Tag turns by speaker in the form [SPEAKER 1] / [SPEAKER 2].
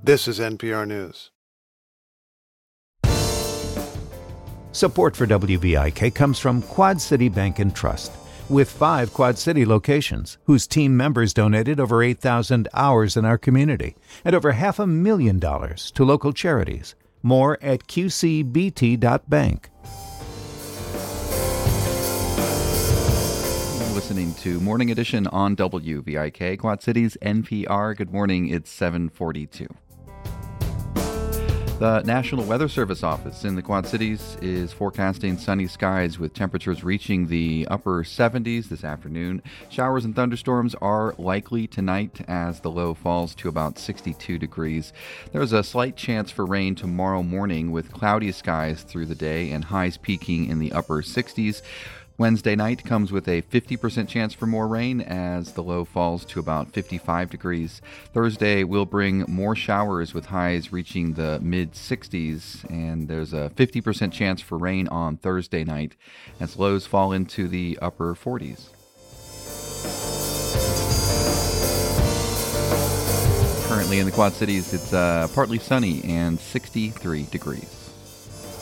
[SPEAKER 1] This is NPR News.
[SPEAKER 2] Support for WVIK comes from Quad City Bank and Trust, with 5 Quad City locations, whose team members donated over 8,000 hours in our community and over $500,000 to local charities. More at qcbt.bank.
[SPEAKER 3] Listening to Morning Edition on WVIK, Quad Cities NPR. Good morning, it's 7:42. The National Weather Service office in the Quad Cities is forecasting sunny skies with temperatures reaching the upper 70s this afternoon. Showers and thunderstorms are likely tonight as the low falls to about 62 degrees. There's a slight chance for rain tomorrow morning with cloudy skies through the day and highs peaking in the upper 60s. Wednesday night comes with a 50% chance for more rain as the low falls to about 55 degrees. Thursday will bring more showers with highs reaching the mid-60s, and there's a 50% chance for rain on Thursday night as lows fall into the upper 40s. Currently in the Quad Cities, it's partly sunny and 63 degrees.